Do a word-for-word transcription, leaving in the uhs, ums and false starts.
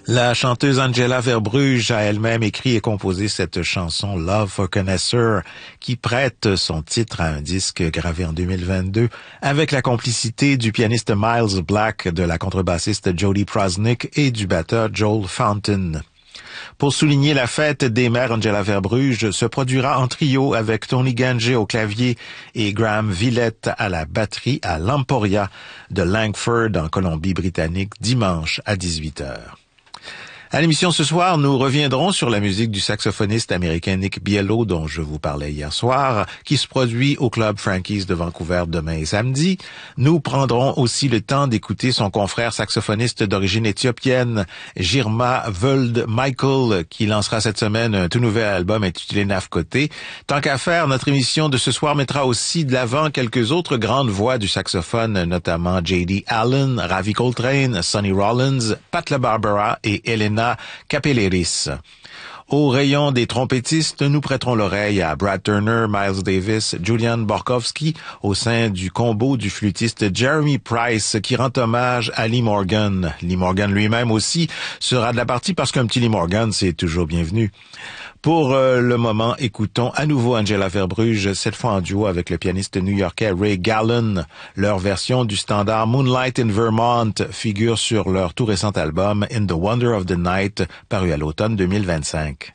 La chanteuse Angela Verbrugge a elle-même écrit et composé cette chanson Love for Connoisseur qui prête son titre à un disque gravé en deux mille vingt-deux avec la complicité du pianiste Miles Black, de la contrebassiste Jody Prosnick et du batteur Joel Fountain. Pour souligner la fête des mères, Angela Verbrugge se produira en trio avec Tony Gange au clavier et Graham Villette à la batterie à l'Emporia de Langford en Colombie-Britannique dimanche à dix-huit heures. À l'émission ce soir, nous reviendrons sur la musique du saxophoniste américain Nick Bielo, dont je vous parlais hier soir, qui se produit au Club Frankie's de Vancouver demain et samedi. Nous prendrons aussi le temps d'écouter son confrère saxophoniste d'origine éthiopienne, Jirma Völd Michael, qui lancera cette semaine un tout nouvel album intitulé Nafkoté. Tant qu'à faire, notre émission de ce soir mettra aussi de l'avant quelques autres grandes voix du saxophone, notamment J D Allen, Ravi Coltrane, Sonny Rollins, Pat LaBarbera et Elena Capelleris. Au rayon des trompettistes, nous prêterons l'oreille à Brad Turner, Miles Davis, Julian Borkowski au sein du combo du flûtiste Jeremy Price qui rend hommage à Lee Morgan. Lee Morgan lui-même aussi sera de la partie parce qu'un petit Lee Morgan, c'est toujours bienvenu. Pour euh, le moment, écoutons à nouveau Angela Verbrugge, cette fois en duo avec le pianiste new-yorkais Ray Gallen. Leur version du standard Moonlight in Vermont figure sur leur tout récent album In the Wonder of the Night, paru à l'automne deux mille vingt-cinq.